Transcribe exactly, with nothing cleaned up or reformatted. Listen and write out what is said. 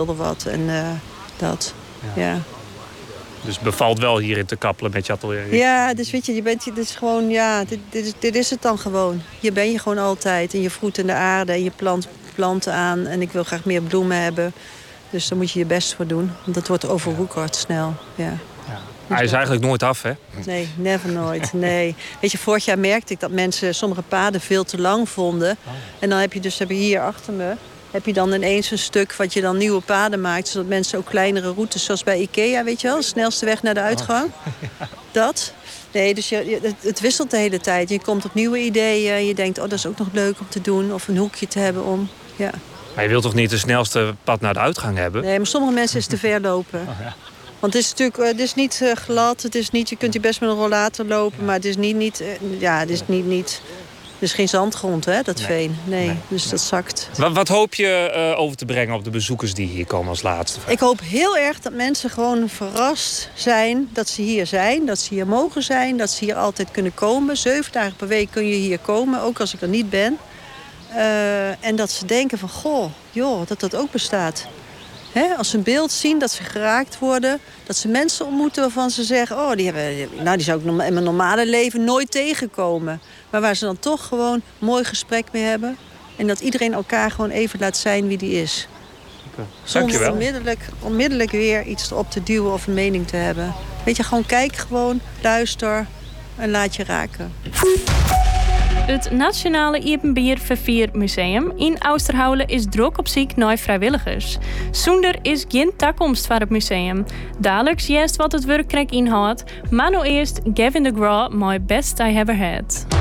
wat en uh, dat. Ja. ja. Dus bevalt wel hier in te kappelen met je atelier? Ja, dus weet je, je bent, dit is gewoon, ja, dit, dit, is, dit is het dan gewoon. Hier ben je gewoon altijd. En je voet in de aarde en je plant planten aan. En ik wil graag meer bloemen hebben. Dus daar moet je je best voor doen. Want dat wordt overwoekerd snel. Ja. Ja. Hij is eigenlijk nooit af, hè? Nee, never nooit. Nee. Weet je, vorig jaar merkte ik dat mensen sommige paden veel te lang vonden. En dan heb je dus heb je hier achter me... heb je dan ineens een stuk wat je dan nieuwe paden maakt... zodat mensen ook kleinere routes, zoals bij Ikea, weet je wel... de snelste weg naar de uitgang. Oh. Ja. Dat. Nee, dus je, het, het wisselt de hele tijd. Je komt op nieuwe ideeën. Je denkt, oh, dat is ook nog leuk om te doen. Of een hoekje te hebben om... Ja. Maar je wilt toch niet de snelste pad naar de uitgang hebben? Nee, maar sommige mensen is te ver lopen. Oh, ja. Want het is natuurlijk het is niet uh, glad. Het is niet, je kunt hier best met een rollator lopen. Ja. Maar het is niet... niet uh, ja, het is niet... niet Er is geen zandgrond, hè, dat nee. veen. Nee, nee. dus nee. dat zakt. Wat, wat hoop je uh, over te brengen op de bezoekers die hier komen als laatste? Ik hoop heel erg dat mensen gewoon verrast zijn dat ze hier zijn. Dat ze hier mogen zijn, dat ze hier altijd kunnen komen. Zeven dagen per week kun je hier komen, ook als ik er niet ben. Uh, en dat ze denken van, goh, joh, dat dat ook bestaat. Hè? Als ze een beeld zien, dat ze geraakt worden. Dat ze mensen ontmoeten waarvan ze zeggen... oh, die, hebben, nou, die zou ik in mijn normale leven nooit tegenkomen. Maar waar ze dan toch gewoon een mooi gesprek mee hebben. En dat iedereen elkaar gewoon even laat zijn wie die is. Okay. Zonder onmiddellijk, onmiddellijk weer iets erop te duwen of een mening te hebben. Weet je, gewoon kijk gewoon, luister en laat je raken. Het Nationale Iepenbier Vervier Museum in Oosterhout is druk op zoek naar vrijwilligers. Zonder is geen toekomst voor het museum. Dadelijk juist wat het werk inhoudt, maar nu eerst Gavin DeGraw, My Best I Ever Had.